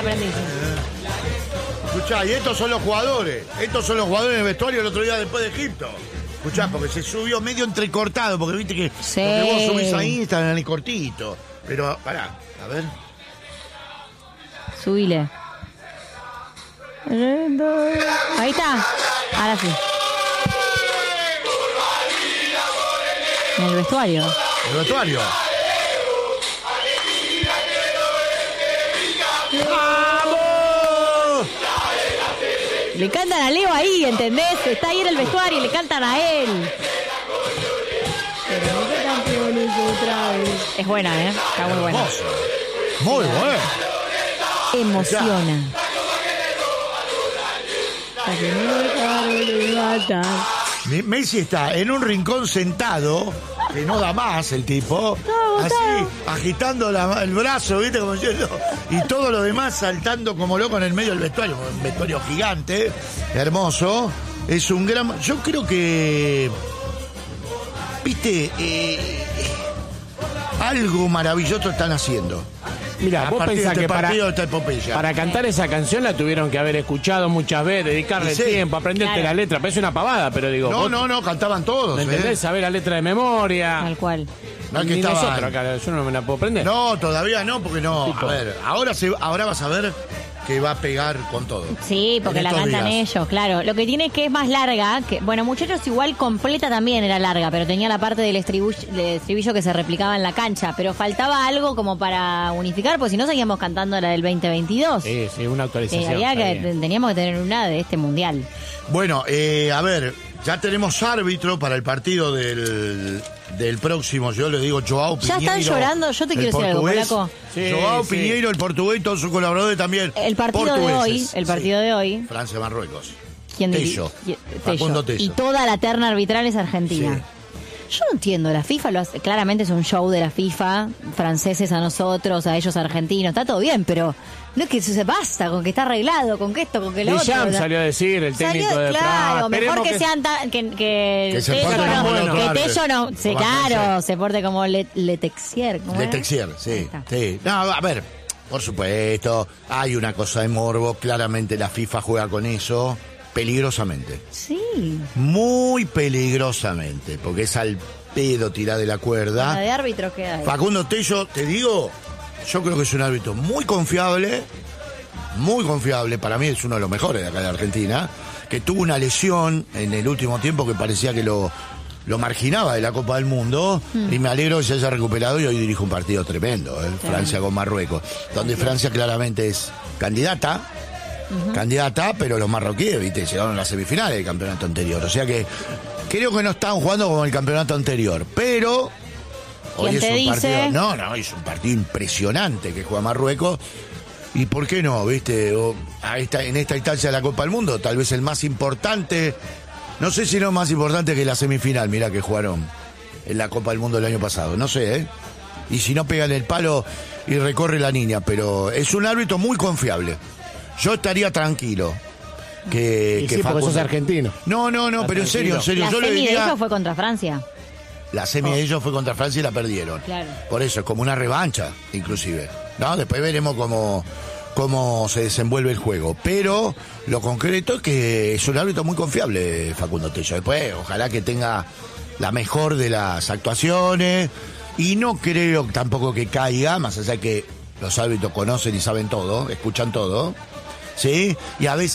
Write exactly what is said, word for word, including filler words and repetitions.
aprendí. Escuchá, y estos son los jugadores. Estos son los jugadores en el vestuario el otro día después de Egipto. Escuchá, porque se subió medio entrecortado, porque viste que sí. lo que vos subís a Instagram es cortito. Pero, pará, a ver. Subile. Ahí está. Ahora sí. En el vestuario. El vestuario. ¡Vamos! Le cantan a Leo ahí, ¿entendés? Está ahí en el vestuario y le cantan a él. Es buena, ¿eh? Está muy buena. Hermoso. Muy buena. Emociona. Messi está en un rincón sentado, que no da más el tipo, así, agitando la, el brazo, ¿viste? Como diciendo, y todo lo demás saltando como loco en el medio del vestuario, un vestuario gigante, hermoso. Es un gran... Yo creo que... ¿Viste? Eh, algo maravilloso están haciendo. Mira, vos pensás este que para, de para cantar esa canción la tuvieron que haber escuchado muchas veces, dedicarle sí, tiempo, aprenderte claro. la letra. Parece una pavada, pero digo... No, vos, no, no, cantaban todos. ¿me entendés? ¿eh? Saber la letra de memoria. Tal cual. No, que Ni estaban- nosotros acá, yo no me la puedo aprender. No, todavía no, porque no. Tipo. A ver, ahora, se, ahora vas a ver que va a pegar con todo. Sí, porque En la estos cantan días. ellos, claro. Lo que tiene es que es más larga. Que, bueno, Muchachos igual completa también era larga, pero tenía la parte del estribillo, del estribillo que se replicaba en la cancha. Pero faltaba algo como para unificar, porque si no seguíamos cantando la del veinte veintidós. Sí, sí, una Eh, actualización. había está que, bien. teníamos que tener una de este mundial. Bueno, eh, a ver, ya tenemos árbitro para el partido del, del próximo, yo le digo Joao Ya Pinheiro. están llorando, yo te el quiero decir algo, portugués. Polaco. Sí, Joao sí. Pinheiro, el portugués, y todos sus colaboradores también. El partido de portugueses. hoy, el partido Sí. de hoy. Francia-Marruecos. ¿Quién diri- Tello. qui- Facundo Tello. Y toda la terna arbitral es argentina. Sí. Yo no entiendo, la FIFA lo hace, claramente es un show de la FIFA, franceses a nosotros, a ellos argentinos, está todo bien, pero no es que se basta con que está arreglado, con que esto, con que lo otro. Deschamps ¿verdad? salió a decir, el técnico Salió- de claro, Francia. mejor Esperemos que, sean tan, que, que, Que se Tello porten no, como el otro que arte. Tello no, se, Como claro, Francia. se porte como Le, Letexier. ¿cómo De era? Texier, Ahí sí, está. sí. No, a ver, por supuesto, hay una cosa de morbo, claramente la FIFA juega con eso, peligrosamente. Sí, Muy peligrosamente, porque es al pedo tirar de la la cuerda. de árbitros queda ahí. Facundo Tello, te digo, yo creo que es un árbitro muy confiable, muy confiable, para mí es uno de los mejores de acá de Argentina, que tuvo una lesión en el último tiempo que parecía que lo, lo marginaba de la Copa del Mundo, y me alegro que se haya recuperado y hoy dirige un partido tremendo, ¿eh? Francia con Marruecos, donde Francia claramente es candidata, candidata, pero los marroquíes, viste, llegaron a las semifinales del campeonato anterior, o sea que creo que no están jugando como el campeonato anterior, pero hoy ¿Quién es te un dice? partido, no, no, es un partido impresionante que juega Marruecos. ¿Y por qué no, viste? O a esta, en esta instancia de la Copa del Mundo, tal vez el más importante, no sé si no más importante que la semifinal, mirá que jugaron en la Copa del Mundo el año pasado, no sé, ¿eh? Y si no pegan el palo y recorre la línea, pero es un árbitro muy confiable. Yo estaría tranquilo. Que, Y que sí, porque Facundo- sos argentino. No, no, no, Está pero en serio, en serio, La yo le semi de diría... ellos fue contra Francia. La semi de ellos fue contra Francia y la perdieron. Claro. Por eso, es como una revancha, inclusive. ¿No? Después veremos cómo, cómo se desenvuelve el juego. Pero lo concreto es que es un árbitro muy confiable, Facundo Tello. Después, ojalá que tenga la mejor de las actuaciones. Y no creo tampoco que caiga, más allá de que los árbitros conocen y saben todo, escuchan todo. ¿Sí? Y a veces